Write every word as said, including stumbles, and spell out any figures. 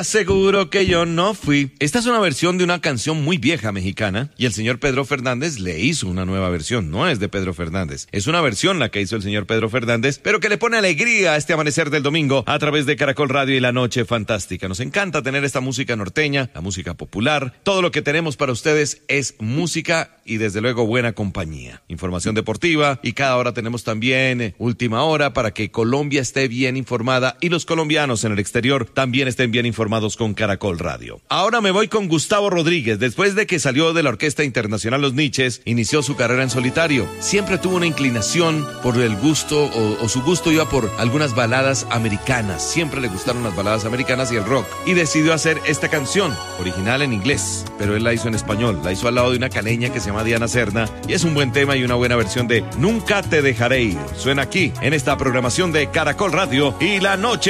Seguro que yo no fui. Esta es una versión de una canción muy vieja mexicana y el señor Pedro Fernández le hizo una nueva versión. No es de Pedro Fernández, es una versión la que hizo el señor Pedro Fernández, pero que le pone alegría a este amanecer del domingo a través de Caracol Radio y La Noche Fantástica. Nos encanta tener esta música norteña, la música popular. Todo lo que tenemos para ustedes es música y desde luego buena compañía. Información deportiva y cada hora tenemos también eh, última hora para que Colombia esté bien informada y los colombianos en el exterior también estén bien informados con Caracol Radio. Ahora me voy con Gustavo Rodríguez. Después de que salió de la Orquesta Internacional Los Niches, inició su carrera en solitario. Siempre tuvo una inclinación por el gusto o, o su gusto iba por algunas baladas americanas. Siempre le gustaron las baladas americanas y el rock. Y decidió hacer esta canción, original en inglés, pero él la hizo en español. La hizo al lado de una caleña que se llama Diana Serna y es un buen tema y una buena versión de Nunca te dejaré ir. Suena aquí en esta programación de Caracol Radio y La Noche